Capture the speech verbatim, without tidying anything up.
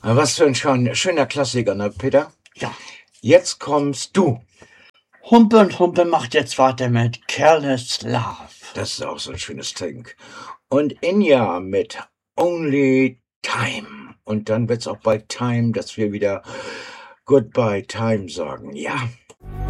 Was für ein schön, schöner Klassiker, ne, Peter? Ja. Jetzt kommst du. Humpe und Humpe macht jetzt weiter mit Careless Love. Das ist auch so ein schönes Ding. Und Inja mit Only Time. Und dann wird's auch bald Time, dass wir wieder Goodbye Time sagen. Ja.